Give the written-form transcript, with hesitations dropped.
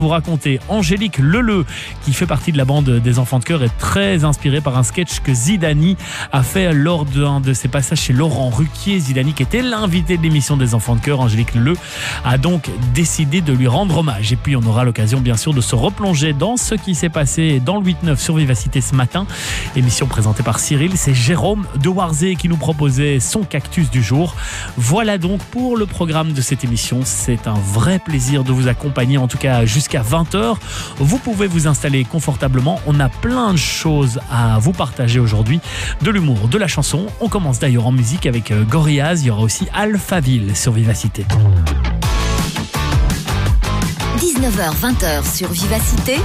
Vous racontez Angélique Leleu, qui fait partie de la bande des Enfants de Chœur, est très inspirée par un sketch que Zidani a fait lors d'un de ses passages chez Laurent Ruquier. Zidani, qui était l'invité de l'émission des Enfants de Chœur, Angélique Leleu a donc décidé de lui rendre hommage. Et puis on aura l'occasion bien sûr de se replonger dans ce qui s'est passé dans le 8-9 sur Vivacité ce matin. Émission présentée par Cyril, c'est Jérôme de Warzé qui nous proposait son cactus du jour. Voilà donc pour le programme de cette émission. C'est un vrai plaisir de vous accompagner, en tout cas jusqu'à 20h. Vous pouvez vous installer confortablement. On a plein de choses à vous partager aujourd'hui. De l'humour, de la chanson. On commence d'ailleurs en musique avec Gorillaz. Il y aura aussi Alphaville sur Vivacité. 19h-20h sur Vivacité.